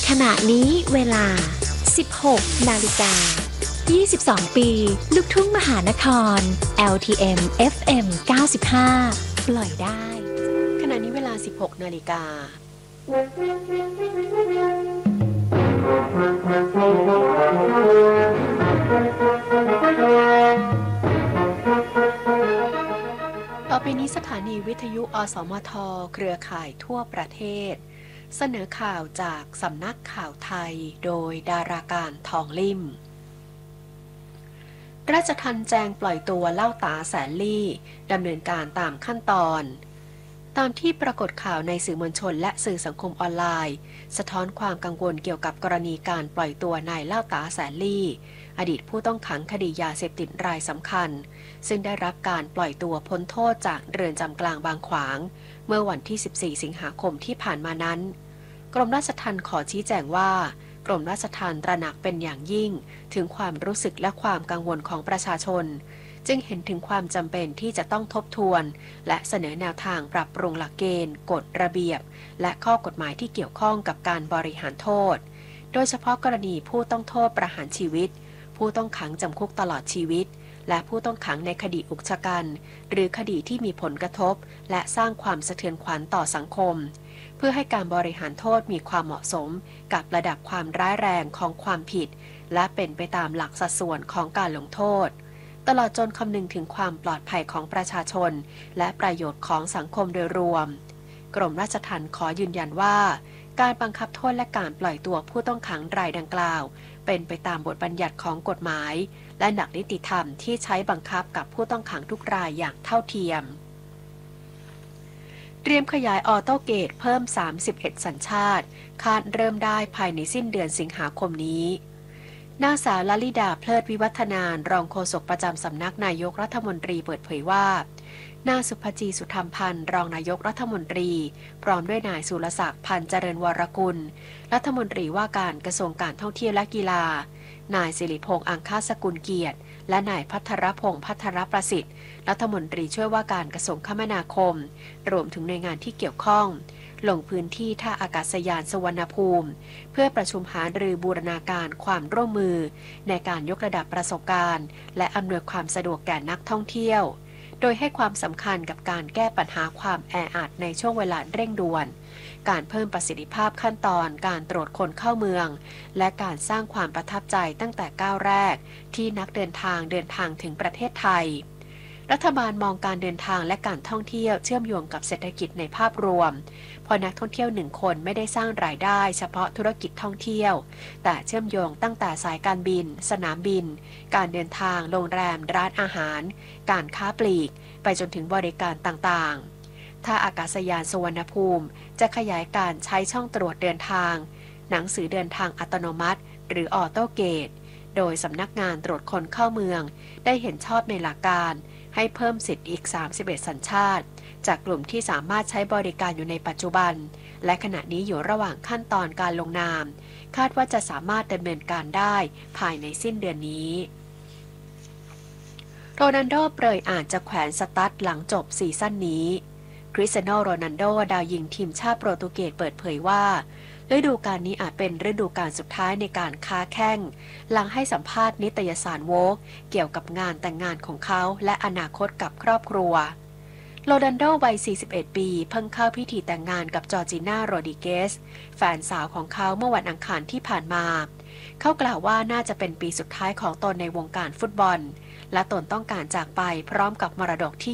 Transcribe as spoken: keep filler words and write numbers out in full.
ขณะนี้เวลา สิบหก นาฬิกา ยี่สิบสอง ปี ลูกทุ่งมหานคร แอล ที เอ็ม เอฟ เอ็ม เก้าสิบห้า ปล่อยได้ขณะนี้เวลา สิบหก นาฬิกา ต่อไปนี้สถานีวิทยุอสมทเครือข่ายทั่วประเทศเสนอข่าวจากสำนักข่าวไทยโดยดาราการทองลิ่มราชทัณฑ์แจงปล่อยตัวเล่าตาแสนลี่ดำเนินการตามขั้นตอนตามที่ปรากฏข่าวในสื่อมวลชนและสื่อสังคมออนไลน์สะท้อนความกังวลเกี่ยวกับกรณีการปล่อยตัวนายเล่าตาแสนลี่อดีตผู้ต้องขังคดียาเสพติดรายสำคัญซึ่งได้รับการปล่อยตัวพ้นโทษจากเรือนจำกลางบางขวางเมื่อวันที่ สิบสี่ สิงหาคมที่ผ่านมานั้นกรมราชทัณฑ์ขอชี้แจงว่ากรมราชทัณฑ์ตระหนักเป็นอย่างยิ่งถึงความรู้สึกและความกังวลของประชาชนจึงเห็นถึงความจำเป็นที่จะต้องทบทวนและเสนอแนวทางปรับปรุงหลักเกณฑ์กฎระเบียบและข้อกฎหมายที่เกี่ยวข้องกับการบริหารโทษโดยเฉพาะกรณีผู้ต้องโทษประหารชีวิตผู้ต้องขังจำคุกตลอดชีวิตและผู้ต้องขังในคดีอุกชะกันหรือคดีที่มีผลกระทบและสร้างความสะเทือนขวัญต่อสังคมเพื่อให้การบริหารโทษมีความเหมาะสมกับระดับความร้ายแรงของความผิดและเป็นไปตามหลักสัดส่วนของการลงโทษตลอดจนคำนึงถึงความปลอดภัยของประชาชนและประโยชน์ของสังคมโดยรวมกรมราชทัณฑ์ขอยืนยันว่าการบังคับโทษและการปล่อยตัวผู้ต้องขังรายดังกล่าวเป็นไปตามบทบัญญัติของกฎหมายและหลักนิติธรรมที่ใช้บังคับกับผู้ต้องขังทุกรายอย่างเท่าเทียมเตรียมขยายออโต้เกตเพิ่มสามสิบเอ็ดสัญชาติคาดเริ่มได้ภายในสิ้นเดือนสิงหาคมนี้นางสาวลลิดาเพลิดวิวัฒนานรองโฆษกประจำสำนักนายกรัฐมนตรีเปิดเผยว่านางสุภจีสุธรรมพันธ์รองนายกรัฐมนตรีพร้อมด้วยนายสุรศักดิ์พันธ์เจริญวรกุลรัฐมนตรีว่าการกระทรวงการท่องเที่ยวและกีฬานายสิริพงษ์อังคาสกุลเกียรติและนายพัทรพงษ์พัทรประสิทธิ์รัฐมนตรีช่วยว่าการกระทรวงคมนาคมรวมถึงหน่วยงานที่เกี่ยวข้องลงพื้นที่ท่าอากาศยานสุวรรณภูมิเพื่อประชุมหารือบูรณาการความร่วมมือในการยกระดับประสบการณ์และอำนวยความสะดวกแก่นักท่องเที่ยวโดยให้ความสำคัญกับการแก้ปัญหาความแออัดในช่วงเวลาเร่งด่วนการเพิ่มประสิทธิภาพขั้นตอนการตรวจคนเข้าเมืองและการสร้างความประทับใจตั้งแต่ก้าวแรกที่นักเดินทางเดินทางถึงประเทศไทยรัฐบาลมองการเดินทางและการท่องเที่ยวเชื่อมโยงกับเศรษฐกิจในภาพรวมพอนักท่องเที่ยวหนึ่งคนไม่ได้สร้างรายได้เฉพาะธุรกิจท่องเที่ยวแต่เชื่อมโยงตั้งแต่สายการบินสนามบินการเดินทางโรงแรมร้านอาหารการค้าปลีกไปจนถึงบริการต่างๆถ้าอากาศยานสุวรรณภูมิจะขยายการใช้ช่องตรวจเดินทางหนังสือเดินทางอัตโนมัติหรือออโต้เกตโดยสำนักงานตรวจคนเข้าเมืองได้เห็นชอบในหลักการให้เพิ่มสิทธิ์อีกสามสิบเอ็ดสัญชาติจากกลุ่มที่สามารถใช้บริการอยู่ในปัจจุบันและขณะนี้อยู่ระหว่างขั้นตอนการลงนามคาดว่าจะสามารถดำเนินการได้ภายในสิ้นเดือนนี้โรนัลโดเปรยอาจจะแขวนสตั๊ดหลังจบซีซั่นนี้คริสเตียโนโรนัลโดดาวยิงทีมชาติโปรตุเกสเปิดเผยว่าฤดูกาลนี้อาจเป็นฤดูกาลสุดท้ายในการค้าแข้งหลังให้สัมภาษณ์นิตยสารโวกเกี่ยวกับงานแต่งงานของเขาและอนาคตกับครอบครัวโรนัลโดวัยสี่สิบเอ็ดปีเพิ่งเข้าพิธีแต่งงานกับจอร์จิน่าโรดิเกสแฟนสาวของเขาเมื่อวันอังคารที่ผ่านมาเขากล่าวว่าน่าจะเป็นปีสุดท้ายของตนในวงการฟุตบอลและตนต้องการจากไปพร้อมกับมรดกที่